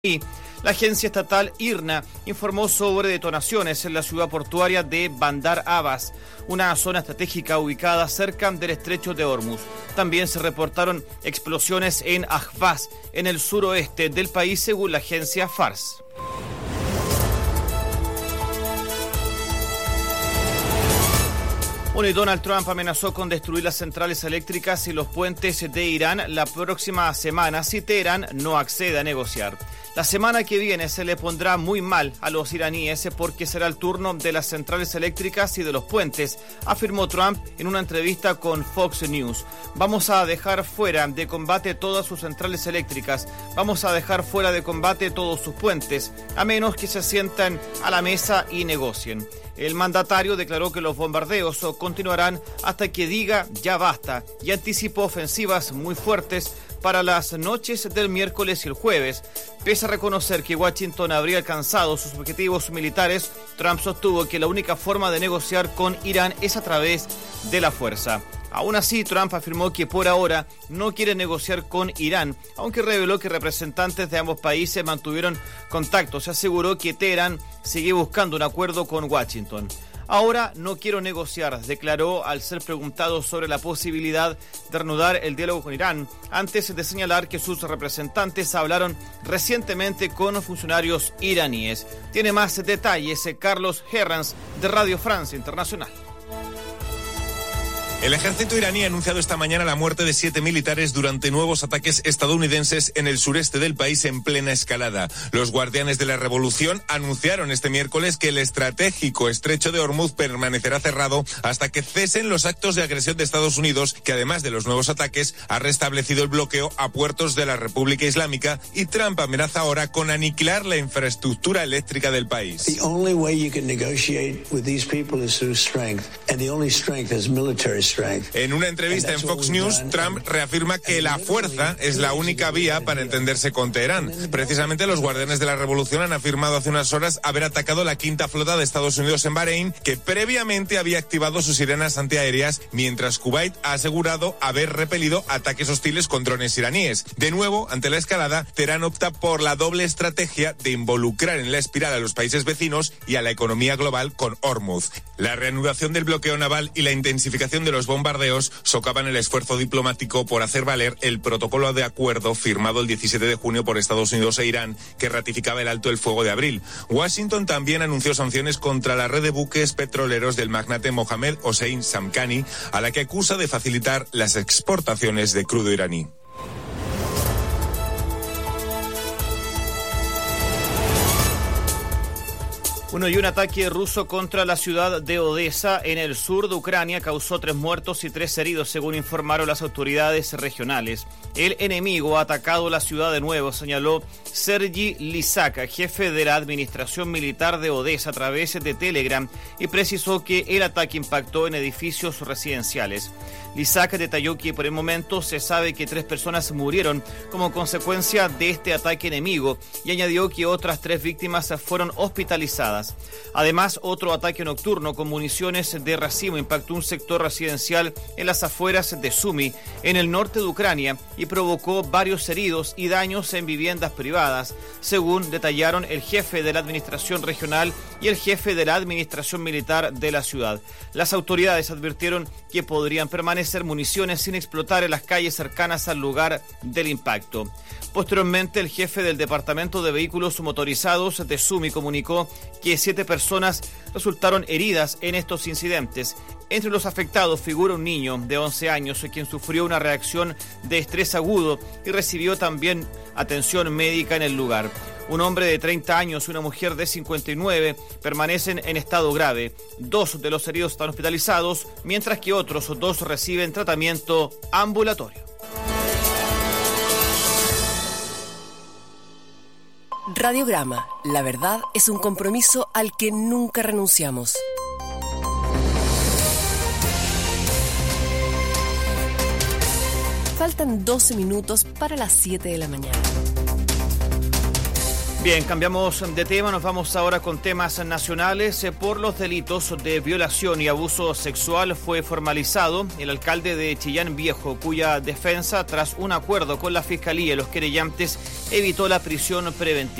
Y la agencia estatal IRNA informó sobre detonaciones en la ciudad portuaria de Bandar Abbas, una zona estratégica ubicada cerca del estrecho de Hormuz. También se reportaron explosiones en Ahvaz, en el suroeste del país, según la agencia Fars. Y Donald Trump amenazó con destruir las centrales eléctricas y los puentes de Irán la próxima semana si Teherán no accede a negociar. La semana que viene se le pondrá muy mal a los iraníes porque será el turno de las centrales eléctricas y de los puentes, afirmó Trump en una entrevista con Fox News. Vamos a dejar fuera de combate todas sus centrales eléctricas, vamos a dejar fuera de combate todos sus puentes, a menos que se sientan a la mesa y negocien. El mandatario declaró que los bombardeos continuarán hasta que diga ya basta y anticipó ofensivas muy fuertes para las noches del miércoles y el jueves. Pese a reconocer que Washington habría alcanzado sus objetivos militares, Trump sostuvo que la única forma de negociar con Irán es a través de la fuerza. Aún así, Trump afirmó que por ahora no quiere negociar con Irán, aunque reveló que representantes de ambos países mantuvieron contacto. Se aseguró que Teherán sigue buscando un acuerdo con Washington. Ahora no quiero negociar, declaró al ser preguntado sobre la posibilidad de reanudar el diálogo con Irán, antes de señalar que sus representantes hablaron recientemente con funcionarios iraníes. Tiene más detalles Carlos Herranz de Radio France Internacional. El ejército iraní ha anunciado esta mañana la muerte de 7 militares durante nuevos ataques estadounidenses en el sureste del país en plena escalada. Los guardianes de la revolución anunciaron este miércoles que el estratégico estrecho de Hormuz permanecerá cerrado hasta que cesen los actos de agresión de Estados Unidos, que además de los nuevos ataques ha restablecido el bloqueo a puertos de la República Islámica, y Trump amenaza ahora con aniquilar la infraestructura eléctrica del país. The only way you can negotiate with these people is through strength, and the only strength is military. En una entrevista en Fox News, Trump reafirma que la fuerza es la única vía para entenderse con Teherán. Precisamente los guardianes de la revolución han afirmado hace unas horas haber atacado la quinta flota de Estados Unidos en Bahrein, que previamente había activado sus sirenas antiaéreas, mientras Kuwait ha asegurado haber repelido ataques hostiles con drones iraníes. De nuevo, ante la escalada, Teherán opta por la doble estrategia de involucrar en la espiral a los países vecinos y a la economía global con Hormuz. La reanudación del bloqueo naval y la intensificación de los bombardeos socavan el esfuerzo diplomático por hacer valer el protocolo de acuerdo firmado el 17 de junio por Estados Unidos e Irán, que ratificaba el alto el fuego de abril. Washington también anunció sanciones contra la red de buques petroleros del magnate Mohammed Hossein Samkhani, a la que acusa de facilitar las exportaciones de crudo iraní. Y un ataque ruso contra la ciudad de Odesa, en el sur de Ucrania, causó 3 muertos y 3 heridos, según informaron las autoridades regionales. El enemigo ha atacado la ciudad de nuevo, señaló Sergei Lysak, jefe de la administración militar de Odesa, a través de Telegram, y precisó que el ataque impactó en edificios residenciales. Lysak detalló que por el momento se sabe que 3 personas murieron como consecuencia de este ataque enemigo, y añadió que otras 3 víctimas fueron hospitalizadas. Además, otro ataque nocturno con municiones de racimo impactó un sector residencial en las afueras de Sumy, en el norte de Ucrania, y provocó varios heridos y daños en viviendas privadas, según detallaron el jefe de la administración regional y el jefe de la administración militar de la ciudad. Las autoridades advirtieron que podrían permanecer municiones sin explotar en las calles cercanas al lugar del impacto. Posteriormente, el jefe del Departamento de Vehículos Motorizados de Sumy comunicó que 7 personas resultaron heridas en estos incidentes. Entre los afectados figura un niño de 11 años, quien sufrió una reacción de estrés agudo y recibió también atención médica en el lugar. Un hombre de 30 años y una mujer de 59 permanecen en estado grave. 2 de los heridos están hospitalizados, mientras que otros 2 reciben tratamiento ambulatorio. Radiograma. La verdad es un compromiso al que nunca renunciamos. Faltan 12 minutos para las 7 de la mañana. Bien, cambiamos de tema, nos vamos ahora con temas nacionales. Por los delitos de violación y abuso sexual fue formalizado el alcalde de Chillán Viejo, cuya defensa, tras un acuerdo con la Fiscalía y los querellantes, evitó la prisión preventiva.